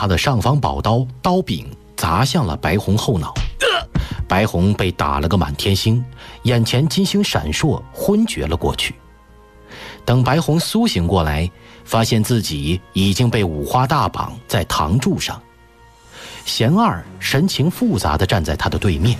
他的尚方宝刀刀柄砸向了白虹后脑，白虹被打了个满天星，眼前金星闪烁，昏厥了过去。等白虹苏醒过来，发现自己已经被五花大绑在堂柱上。贤二神情复杂地站在他的对面。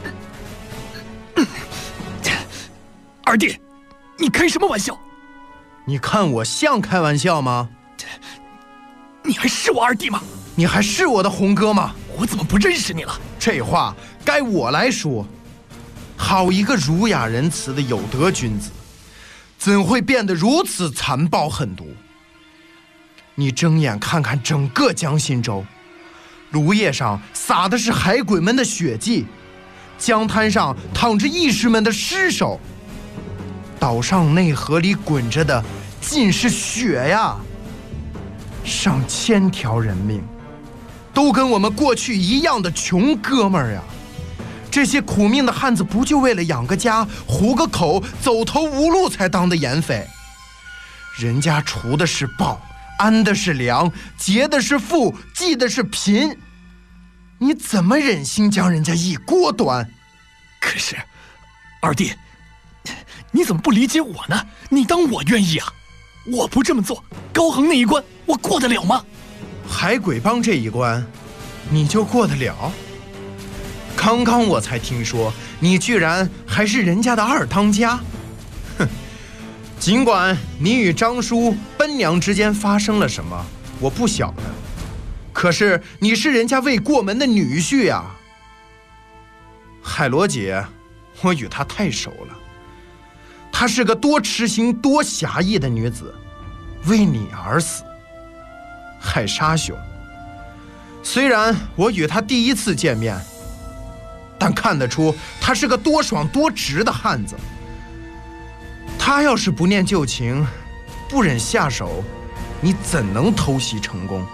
二弟，你开什么玩笑？ 你看我像开玩笑吗？ 你还是我二弟吗？ 你还是我的红哥吗？ 我怎么不认识你了？ 这话该我来说。好一个儒雅仁慈的有德君子，怎会变得如此残暴狠毒？你睁眼看看整个江心洲，芦叶上洒的是海鬼们的血迹，江滩上躺着义士们的尸首，岛上内河里滚着的尽是血呀！上千条人命，都跟我们过去一样的穷哥们儿呀！这些苦命的汉子不就为了养个家、糊个口、走投无路才当的盐匪？人家除的是暴，安的是良，劫的是富，济的是贫，你怎么忍心将人家一锅端？ 可是，二弟，你怎么不理解我呢？你当我愿意啊？我不这么做，高衡那一关我过得了吗？ 海鬼帮这一关，你就过得了？刚刚我才听说，你居然还是人家的二当家。哼！尽管你与张叔、奔娘之间发生了什么，我不晓得，可是你是人家未过门的女婿呀。海螺姐，我与她太熟了，她是个多痴心、多侠义的女子，为你而死。海沙兄，虽然我与她第一次见面，但看得出他是个多爽多直的汉子。他要是不念旧情，不忍下手，你怎能偷袭成功？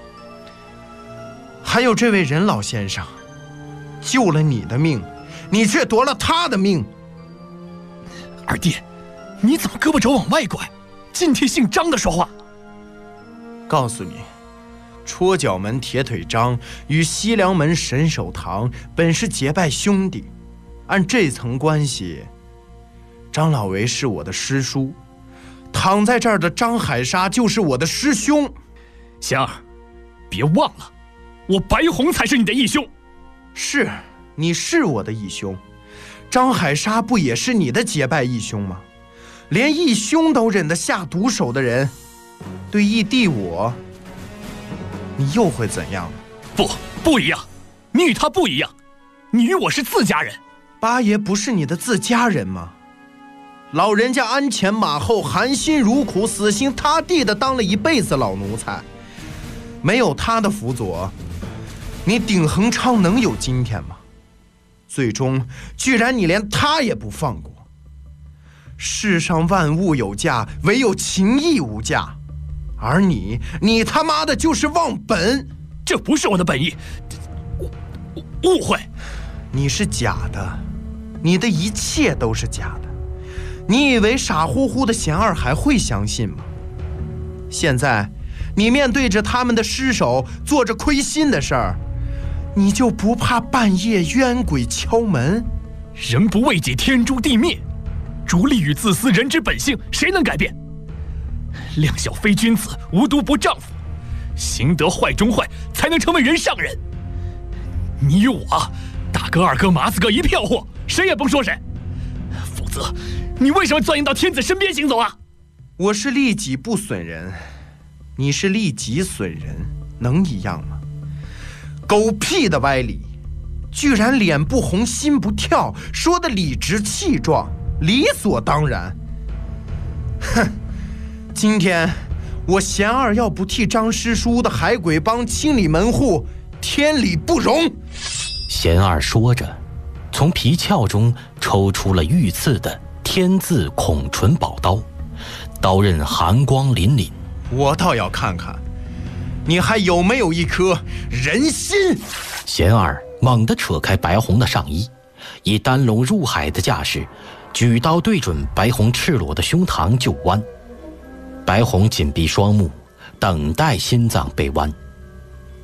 还有这位任老先生，救了你的命，你却夺了他的命。 二弟，你怎么胳膊肘往外拐，尽替姓张的说话？ 告诉你，戳角门铁腿张与西凉门沈守堂本是结拜兄弟，按这层关系，张老维是我的师叔，躺在这儿的张海沙就是我的师兄。 贤儿，别忘了，我白虹才是你的义兄。 是，你是我的义兄，张海沙不也是你的结拜义兄吗？连义兄都忍得下毒手的人，对义弟我，你又会怎样呢？ 不一样，你与他不一样，你与我是自家人。 八爷不是你的自家人吗？老人家鞍前马后，含辛茹苦，死心塌地的当了一辈子老奴才，没有他的辅佐，你鼎恒昌能有今天吗？最终居然你连他也不放过。世上万物有价，唯有情义无价，而你他妈的就是忘本。 这不是我的本意，误会。 你是假的，你的一切都是假的。你以为傻乎乎的贤二还会相信吗？现在你面对着他们的尸首，做着亏心的事儿，你就不怕半夜冤鬼敲门？ 人不为己，天诛地灭。逐利与自私，人之本性，谁能改变？量小非君子，无毒不丈夫。行得坏中坏，才能成为人上人。你与我，大哥二哥麻子哥一票货，谁也甭说谁。否则，你为什么钻营到天子身边行走啊？ 我是利己不损人，你是利己损人，能一样吗？狗屁的歪理，居然脸不红心不跳，说的理直气壮，理所当然。哼！今天我贤二要不替张师叔的海鬼帮清理门户，天理不容。 贤二说着，从皮鞘中抽出了御赐的天字孔纯宝刀，刀刃寒光凛凛。 我倒要看看你还有没有一颗人心。 贤二猛地扯开白虹的上衣，以丹龙入海的架势，举刀对准白虹赤裸的胸膛就剜。白虹紧闭双目，等待心脏被剜。